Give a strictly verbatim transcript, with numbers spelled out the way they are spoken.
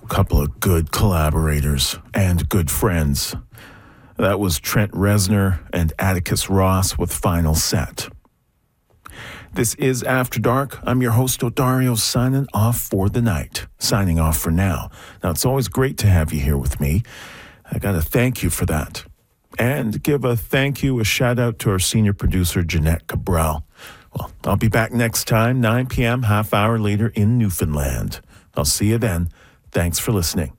couple of good collaborators and good friends. That was Trent Reznor and Atticus Ross with Final Set. This is After Dark. I'm your host, Odario, signing off for the night. Signing off for now. Now, it's always great to have you here with me. I got to thank you for that. And give a thank you, a shout out to our senior producer, Jeanette Cabral. Well, I'll be back next time, nine p.m., half hour later in Newfoundland. I'll see you then. Thanks for listening.